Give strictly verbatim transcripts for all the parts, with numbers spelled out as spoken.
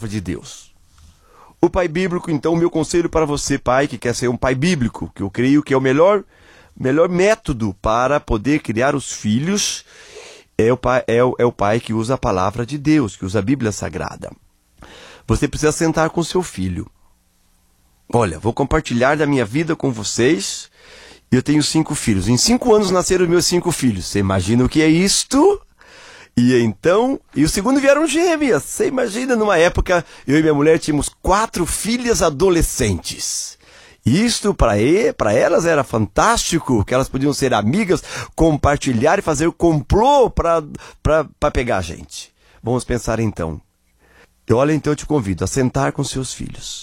palavra de Deus. O pai bíblico, então, o meu conselho para você, pai, que quer ser um pai bíblico, que eu creio que é o melhor, melhor método para poder criar os filhos, é o, pai, é, o, é o pai que usa a palavra de Deus, que usa a Bíblia Sagrada. Você precisa sentar com seu filho. Olha, vou compartilhar da minha vida com vocês. Eu tenho cinco filhos. Em cinco anos nasceram meus cinco filhos. Você imagina o que é isto? E então, e o segundo vieram gêmeas. Você imagina, numa época, eu e minha mulher tínhamos quatro filhas adolescentes. Isto, para elas, era fantástico, que elas podiam ser amigas, compartilhar e fazer complô para pegar a gente. Vamos pensar então. Olha, então eu te convido a sentar com seus filhos.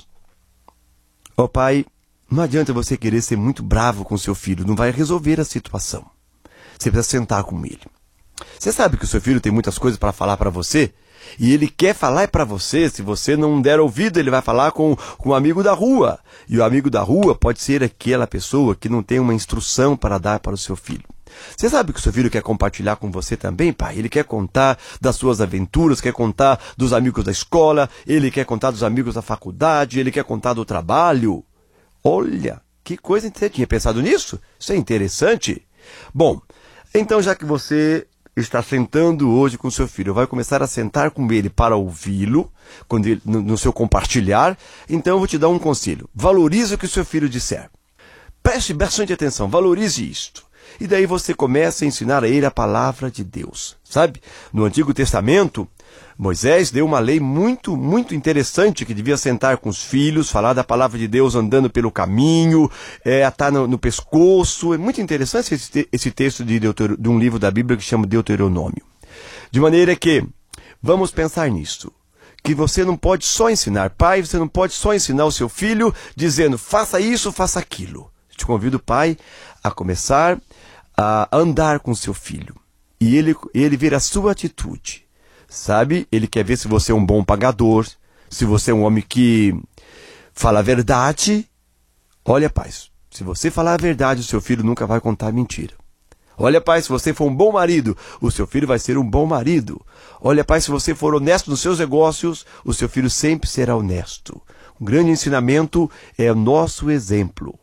Ó pai, não adianta você querer ser muito bravo com seu filho, não vai resolver a situação. Você precisa sentar com ele. Você sabe que o seu filho tem muitas coisas para falar para você? E ele quer falar para você, se você não der ouvido, ele vai falar com, com um amigo da rua. E o amigo da rua pode ser aquela pessoa que não tem uma instrução para dar para o seu filho. Você sabe que o seu filho quer compartilhar com você também, pai? Ele quer contar das suas aventuras, quer contar dos amigos da escola, ele quer contar dos amigos da faculdade, ele quer contar do trabalho. Olha, que coisa interessante. Você tinha pensado nisso? Isso é interessante. Bom, então já que você está sentando hoje com seu filho, vai começar a sentar com ele para ouvi-lo, quando ele, no, no seu compartilhar, então eu vou te dar um conselho. Valorize o que o seu filho disser. Preste bastante atenção, valorize isto. E daí você começa a ensinar a ele a palavra de Deus. Sabe? No Antigo Testamento, Moisés deu uma lei muito, muito interessante, que devia sentar com os filhos, falar da palavra de Deus andando pelo caminho, é, atar no, no pescoço. É muito interessante esse, esse texto de, Deutero, de um livro da Bíblia que chama Deuteronômio. De maneira que, vamos pensar nisso. Que você não pode só ensinar. Pai, você não pode só ensinar o seu filho dizendo, faça isso, faça aquilo. Te convido, pai, a começar a andar com seu filho. E ele, ele ver a sua atitude. Sabe? Ele quer ver se você é um bom pagador, se você é um homem que fala a verdade. Olha, pai, se você falar a verdade, o seu filho nunca vai contar mentira. Olha, pai, se você for um bom marido, o seu filho vai ser um bom marido. Olha, pai, se você for honesto nos seus negócios, o seu filho sempre será honesto. Um grande ensinamento é o nosso exemplo.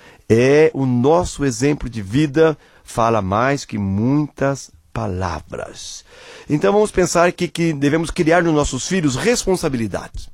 É o nosso exemplo de vida, fala mais que muitas palavras. Então vamos pensar que, que devemos criar nos nossos filhos responsabilidades.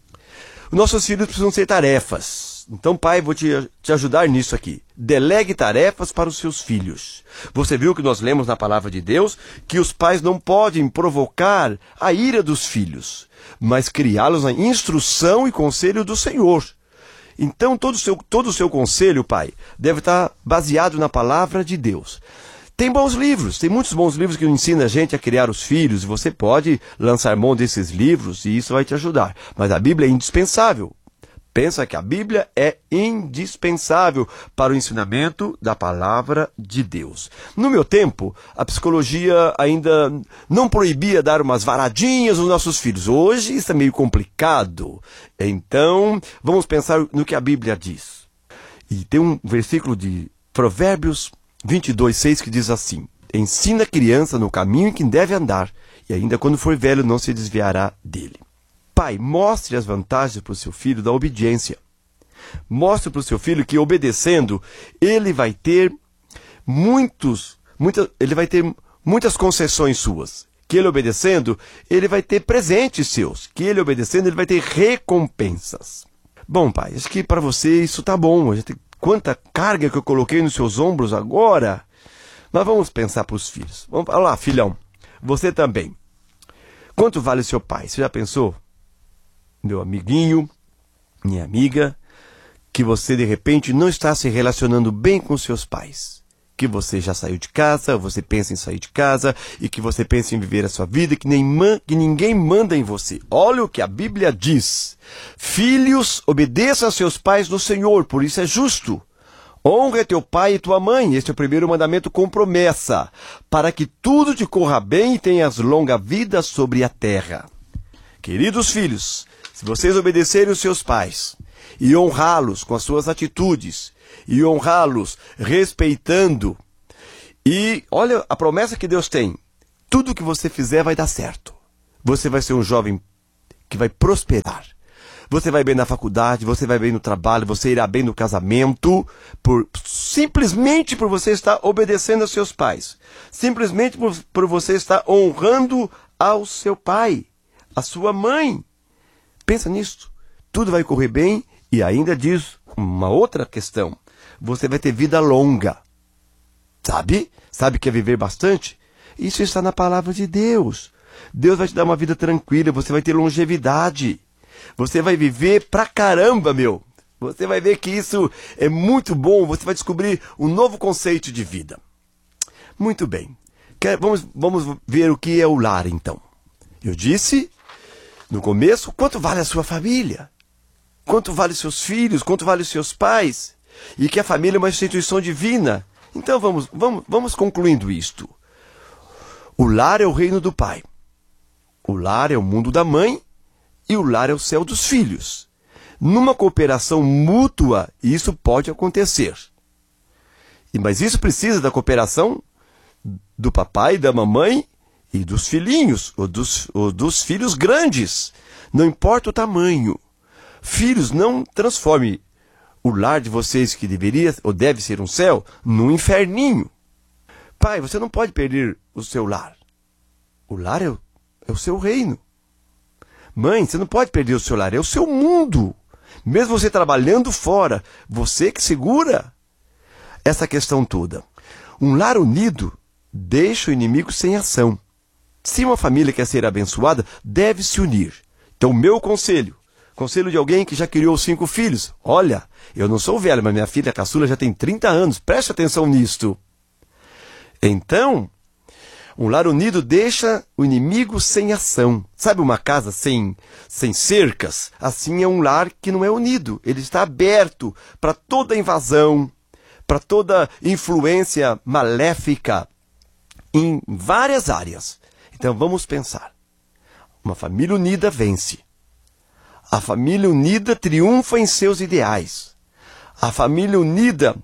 Os nossos filhos precisam ser tarefas. Então, pai, vou te, te ajudar nisso aqui. Delegue tarefas para os seus filhos. Você viu que nós lemos na palavra de Deus que os pais não podem provocar a ira dos filhos, mas criá-los na instrução e conselho do Senhor. Então, todo o seu, todo o seu conselho, pai, deve estar baseado na palavra de Deus. Tem bons livros, tem muitos bons livros que ensinam a gente a criar os filhos, e você pode lançar mão desses livros e isso vai te ajudar. Mas a Bíblia é indispensável. Pensa que a Bíblia é indispensável para o ensinamento da palavra de Deus. No meu tempo, a psicologia ainda não proibia dar umas varadinhas aos nossos filhos. Hoje isso é meio complicado. Então, vamos pensar no que a Bíblia diz. E tem um versículo de Provérbios vinte e dois, seis que diz assim: ensina a criança no caminho em que deve andar, e ainda quando for velho não se desviará dele. Pai, mostre as vantagens para o seu filho da obediência. Mostre para o seu filho que obedecendo, ele vai ter muitos, muita, ele vai ter muitas concessões suas. Que ele obedecendo, ele vai ter presentes seus. Que ele obedecendo, ele vai ter recompensas. Bom, pai, acho que para você isso tá bom. Quanta carga que eu coloquei nos seus ombros agora. Mas vamos pensar para os filhos. Vamos lá, filhão. Você também. Quanto vale o seu pai? Você já pensou? Meu amiguinho, minha amiga, que você de repente não está se relacionando bem com seus pais. Que você já saiu de casa, você pensa em sair de casa, e que você pensa em viver a sua vida, que, nem man, que ninguém manda em você. Olha o que a Bíblia diz. Filhos, obedeçam a seus pais no Senhor, por isso é justo. Honra teu pai e tua mãe, este é o primeiro mandamento com promessa, para que tudo te corra bem e tenhas longa vida sobre a terra. Queridos filhos, se vocês obedecerem os seus pais e honrá-los com as suas atitudes e honrá-los respeitando, e olha a promessa que Deus tem, tudo que você fizer vai dar certo. Você vai ser um jovem que vai prosperar. Você vai bem na faculdade, você vai bem no trabalho, você irá bem no casamento, por, simplesmente por você estar obedecendo aos seus pais. Simplesmente por, por você estar honrando ao seu pai, à sua mãe. Pensa nisso. Tudo vai correr bem e ainda diz uma outra questão. Você vai ter vida longa. Sabe? Sabe que é viver bastante? Isso está na palavra de Deus. Deus vai te dar uma vida tranquila, você vai ter longevidade. Você vai viver pra caramba, meu. Você vai ver que isso é muito bom. Você vai descobrir um novo conceito de vida. Muito bem. Quer, vamos, vamos ver o que é o lar, então. Eu disse, no começo, quanto vale a sua família? Quanto vale seus filhos? Quanto vale os seus pais? E que a família é uma instituição divina. Então vamos, vamos, vamos concluindo isto. O lar é o reino do pai. O lar é o mundo da mãe. E o lar é o céu dos filhos. Numa cooperação mútua, isso pode acontecer. E, mas isso precisa da cooperação do papai, da mamãe e dos filhinhos, ou dos, ou dos filhos grandes. Não importa o tamanho. Filhos, não transforme o lar de vocês, que deveria ou deve ser um céu, num inferninho. Pai, você não pode perder o seu lar. O lar é o, é o seu reino. Mãe, você não pode perder o seu lar, é o seu mundo. Mesmo você trabalhando fora, você que segura essa questão toda. Um lar unido deixa o inimigo sem ação. Se uma família quer ser abençoada, deve se unir. Então, meu conselho, conselho de alguém que já criou cinco filhos. Olha, eu não sou velho, mas minha filha caçula já tem trinta anos. Preste atenção nisto. Então, um lar unido deixa o inimigo sem ação. Sabe uma casa sem, sem cercas? Assim é um lar que não é unido. Ele está aberto para toda invasão, para toda influência maléfica em várias áreas. Então vamos pensar. Uma família unida vence. A família unida triunfa em seus ideais. A família unida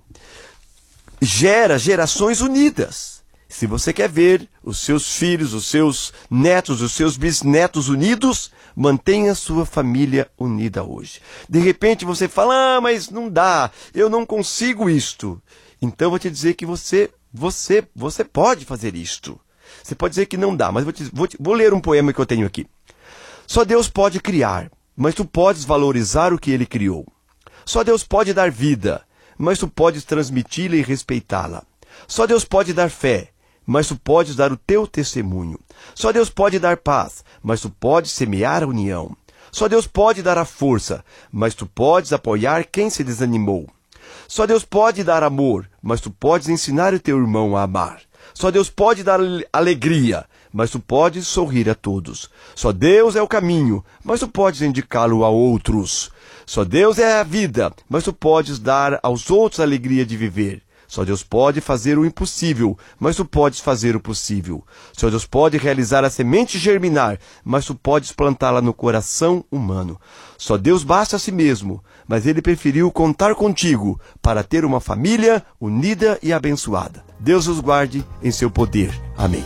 gera gerações unidas. Se você quer ver os seus filhos, os seus netos, os seus bisnetos unidos, mantenha a sua família unida hoje. De repente você fala, ah, mas não dá, eu não consigo isto. Então eu vou te dizer que você, você, você pode fazer isto. Você pode dizer que não dá, mas vou, te, vou, te, vou ler um poema que eu tenho aqui. Só Deus pode criar, mas tu podes valorizar o que Ele criou. Só Deus pode dar vida, mas tu podes transmiti-la e respeitá-la. Só Deus pode dar fé, mas tu podes dar o teu testemunho. Só Deus pode dar paz, mas tu podes semear a união. Só Deus pode dar a força, mas tu podes apoiar quem se desanimou. Só Deus pode dar amor, mas tu podes ensinar o teu irmão a amar. Só Deus pode dar alegria, mas tu podes sorrir a todos. Só Deus é o caminho, mas tu podes indicá-lo a outros. Só Deus é a vida, mas tu podes dar aos outros a alegria de viver. Só Deus pode fazer o impossível, mas tu podes fazer o possível. Só Deus pode realizar a semente germinar, mas tu podes plantá-la no coração humano. Só Deus basta a si mesmo, mas Ele preferiu contar contigo para ter uma família unida e abençoada. Deus os guarde em seu poder. Amém.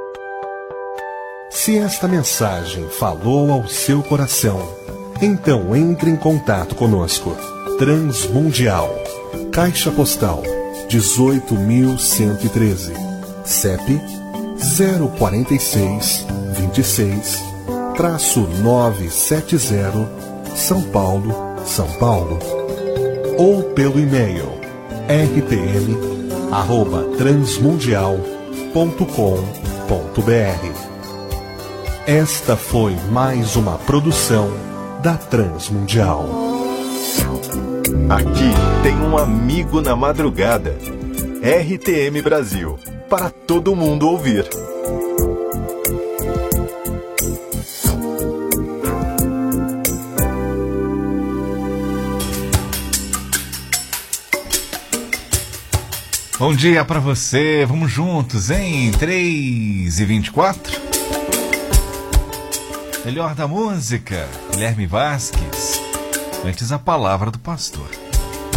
Se esta mensagem falou ao seu coração, então entre em contato conosco. Transmundial, Caixa Postal dezoito mil cento e treze, C E P zero quatro seis, dois seis, nove sete zero, São Paulo, São Paulo. Ou pelo e-mail r t m arroba transmundial ponto com ponto b r. Esta foi mais uma produção da Transmundial. Aqui tem um amigo na madrugada. R T M Brasil, para todo mundo ouvir. Bom dia pra você, vamos juntos, hein? três e vinte e quatro. Melhor da música, Guilherme Vasques. Antes a palavra do pastor.